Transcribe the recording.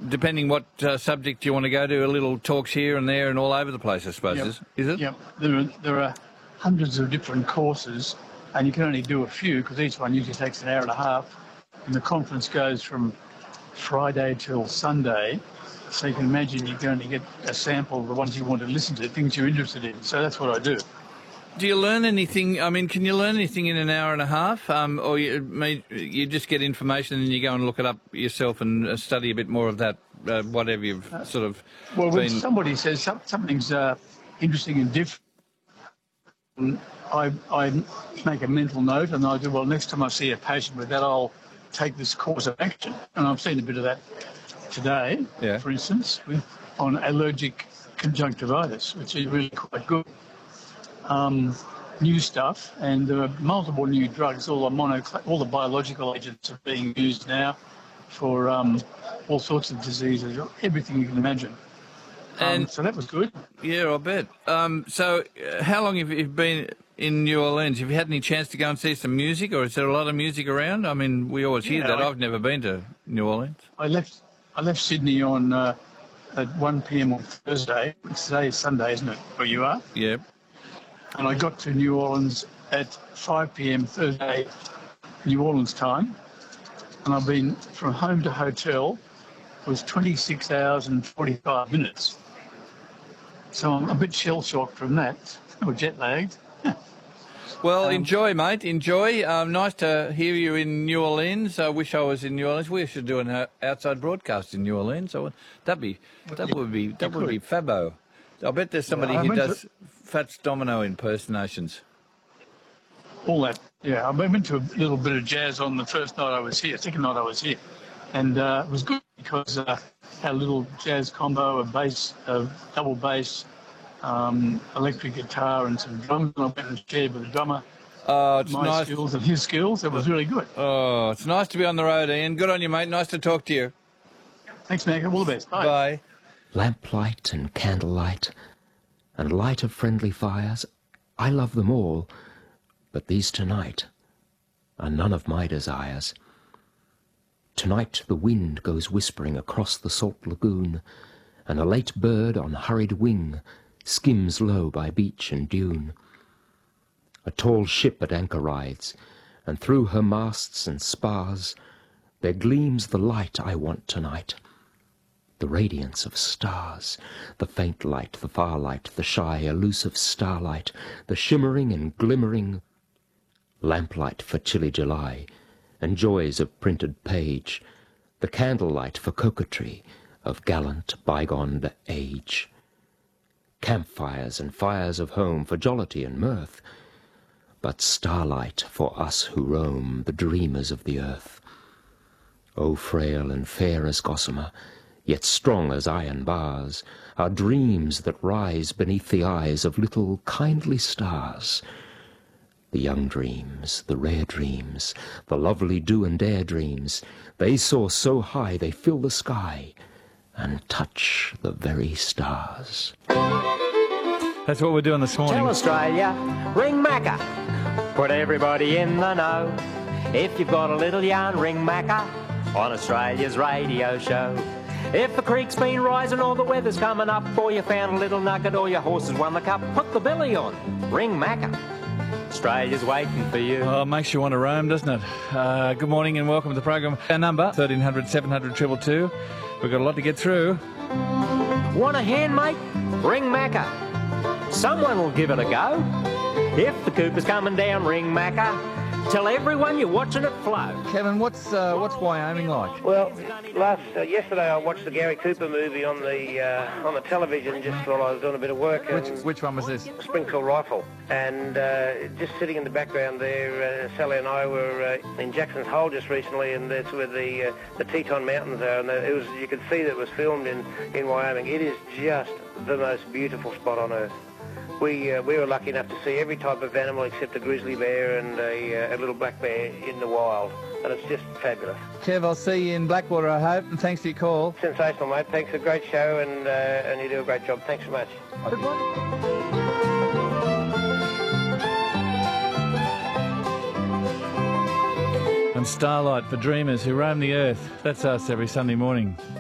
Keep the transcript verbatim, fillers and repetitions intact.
depending what uh, subject you want to go to, a little talks here and there and all over the place, I suppose, Yep. is, is it? Yep. There are, there are hundreds of different courses, and you can only do a few because each one usually takes an hour and a half. And the conference goes from Friday till Sunday, so you can imagine you can only get a sample of the ones you want to listen to, things you're interested in. So that's what I do. Do you learn anything? I mean, can you learn anything in an hour and a half, um, or you, may, you just get information and you go and look it up yourself and uh, study a bit more of that, uh, whatever you've uh, sort of Well, when been... somebody says some, something's uh, interesting and different, I, I make a mental note and I do, well, next time I see a patient with that, I'll take this course of action. And I've seen a bit of that today, yeah. for instance, with, on allergic conjunctivitis, which is really quite good. Um, new stuff, and there are multiple new drugs. All the mono, all the biological agents are being used now for um, all sorts of diseases, everything you can imagine. And um, so that was good. Yeah, I bet. Um, so, uh, how long have you been in New Orleans? Have you had any chance to go and see some music, or is there a lot of music around? I mean, we always hear yeah, that. I, I've never been to New Orleans. I left. I left Sydney on uh, at one p m on Thursday. Today is Sunday, isn't it? Where you are? Yeah. And I got to New Orleans at five p m Thursday, New Orleans time. And I've been from home to hotel was twenty-six hours and forty-five minutes. So I'm a bit shell-shocked from that, or jet-lagged. Well, um, enjoy, mate, enjoy. Um, nice to hear you in New Orleans. I wish I was in New Orleans. We should do an uh, outside broadcast in New Orleans. So that'd be, that would be, that would be fabbo. I bet there's somebody yeah, who does to... Fats Domino impersonations. All that, yeah. I went to a little bit of jazz on the first night I was here, second night I was here. And uh, it was good because uh, had a little jazz combo, a bass, a double bass, um, electric guitar and some drums. And I went and shared with the drummer oh, it's my nice. skills and his skills. It was really good. Oh, it's nice to be on the road, Ian. Good on you, mate. Nice to talk to you. Thanks, Mac. All the best. Bye. Bye. Lamplight and candlelight and light of friendly fires, I love them all, but these tonight are none of my desires. Tonight the wind goes whispering across the salt lagoon, and a late bird on hurried wing skims low by beach and dune. A tall ship at anchor rides, and through her masts and spars there gleams the light I want tonight. The radiance of stars, the faint light, the far light, the shy, elusive starlight, the shimmering and glimmering lamplight for chilly July, and joys of printed page, the candlelight for coquetry of gallant bygone age. Campfires and fires of home for jollity and mirth, but starlight for us who roam, the dreamers of the earth. O frail and fair as gossamer, yet strong as iron bars, are dreams that rise beneath the eyes of little kindly stars. The young dreams, the rare dreams, the lovely dew and air dreams, they soar so high they fill the sky and touch the very stars. That's what we're doing this morning. Tell Australia, ring Macca, put everybody in the know. If you've got a little yarn, ring Macca on Australia's radio show. If the creek's been rising or the weather's coming up, or you found a little nugget or your horse has won the cup, put the belly on, ring Macca. Australia's waiting for you. Oh, it makes you want to roam, doesn't it? Uh, good morning and welcome to the program. Our number, thirteen hundred, seven hundred, two two two. We've got a lot to get through. Want a hand, mate? Ring Macca. Someone will give it a go. If the Cooper's coming down, ring Macca. Tell everyone you're watching it flow. Kevin, what's uh, what's Wyoming like? Well, last uh, yesterday I watched the Gary Cooper movie on the uh, on the television just while I was doing a bit of work. Which which one was this? Springfield Rifle. And uh, just sitting in the background there, uh, Sally and I were uh, in Jackson's Hole just recently, and that's where the uh, the Teton Mountains are. And it was you could see that it was filmed in in Wyoming. It is just the most beautiful spot on earth. We uh, we were lucky enough to see every type of animal except a grizzly bear and a, uh, a little black bear in the wild, and it's just fabulous. Kev, I'll see you in Blackwater, I hope, and thanks for your call. Sensational, mate. Thanks, a great show, and uh, and you do a great job. Thanks so much. And Starlight for dreamers who roam the earth. That's us every Sunday morning.